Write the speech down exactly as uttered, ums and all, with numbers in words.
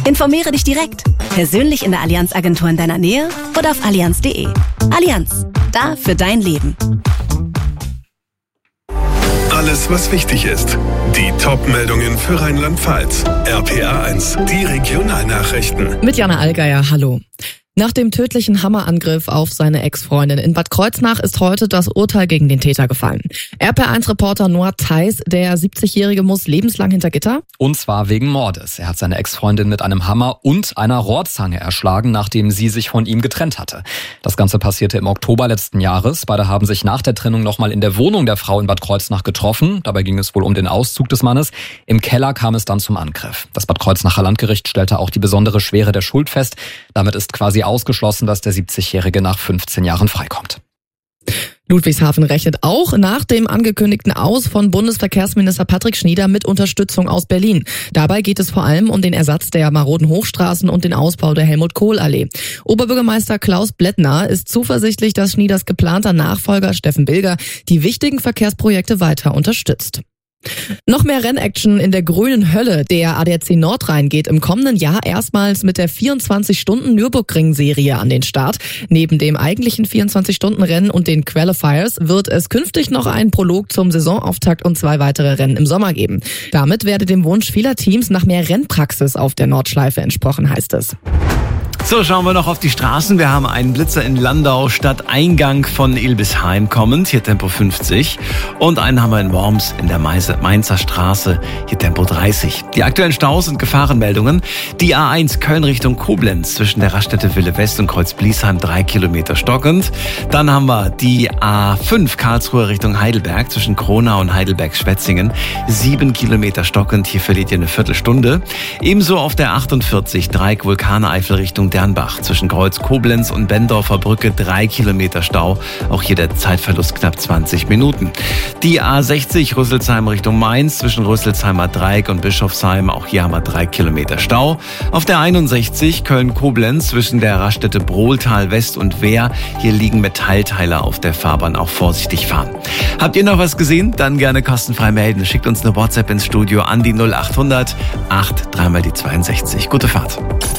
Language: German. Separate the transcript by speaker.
Speaker 1: Informiere dich direkt. Persönlich in der Allianz-Agentur in deiner Nähe oder auf allianz punkt de. Allianz, da für dein Leben.
Speaker 2: Alles, was wichtig ist. Die Top-Meldungen für Rheinland-Pfalz. R P A eins, die Regionalnachrichten.
Speaker 3: Mit Jana Allgeier, hallo. Nach dem tödlichen Hammerangriff auf seine Ex-Freundin in Bad Kreuznach ist heute das Urteil gegen den Täter gefallen. R P A eins Reporter Noah Theis, der siebzigjährige muss lebenslang hinter Gitter.
Speaker 4: Und zwar wegen Mordes. Er hat seine Ex-Freundin mit einem Hammer und einer Rohrzange erschlagen, nachdem sie sich von ihm getrennt hatte. Das Ganze passierte im Oktober letzten Jahres. Beide haben sich nach der Trennung nochmal in der Wohnung der Frau in Bad Kreuznach getroffen. Dabei ging es wohl um den Auszug des Mannes. Im Keller kam es dann zum Angriff. Das Bad Kreuznacher Landgericht stellte auch die besondere Schwere der Schuld fest. Damit ist quasi ausgeschlossen, dass der siebzigjährige nach fünfzehn Jahren freikommt.
Speaker 3: Ludwigshafen rechnet auch nach dem angekündigten Aus von Bundesverkehrsminister Patrick Schnieder mit Unterstützung aus Berlin. Dabei geht es vor allem um den Ersatz der maroden Hochstraßen und den Ausbau der Helmut-Kohl-Allee. Oberbürgermeister Klaus Blättner ist zuversichtlich, dass Schnieders geplanter Nachfolger Steffen Bilger die wichtigen Verkehrsprojekte weiter unterstützt. Noch mehr Rennaction in der grünen Hölle. Der A D A C Nordrhein geht im kommenden Jahr erstmals mit der vierundzwanzig-Stunden-Nürburgring-Serie an den Start. Neben dem eigentlichen vierundzwanzig-Stunden-Rennen und den Qualifiers wird es künftig noch einen Prolog zum Saisonauftakt und zwei weitere Rennen im Sommer geben. Damit werde dem Wunsch vieler Teams nach mehr Rennpraxis auf der Nordschleife entsprochen, heißt es.
Speaker 5: So, schauen wir noch auf die Straßen. Wir haben einen Blitzer in Landau, Stadteingang von Ilbesheim kommend, hier Tempo fünfzig. Und einen haben wir in Worms in der Mainzer Straße, hier Tempo dreißig. Die aktuellen Staus und Gefahrenmeldungen. Die A eins Köln Richtung Koblenz zwischen der Raststätte Wille West und Kreuz Bliesheim drei Kilometer stockend. Dann haben wir die A fünf Karlsruhe Richtung Heidelberg zwischen Kronau und Heidelberg-Schwetzingen sieben Kilometer stockend. Hier verliert ihr eine Viertelstunde. Ebenso auf der achtundvierzig Dreieck Vulkaneifel Richtung Dernbach zwischen Kreuz Koblenz und Bendorfer Brücke drei Kilometer Stau. Auch hier der Zeitverlust knapp zwanzig Minuten. Die A sechzig Rüsselsheim Richtung Mainz zwischen Rüsselsheimer Dreieck und Bischofsheim. Auch hier haben wir drei Kilometer Stau. Auf der einundsechzig Köln-Koblenz zwischen der Raststätte Brohltal West und Wehr. Hier liegen Metallteile auf der Fahrbahn. Auch vorsichtig fahren. Habt ihr noch was gesehen? Dann gerne kostenfrei melden. Schickt uns eine WhatsApp ins Studio an die null acht hundert acht dreimal die zweiundsechzig. Gute Fahrt.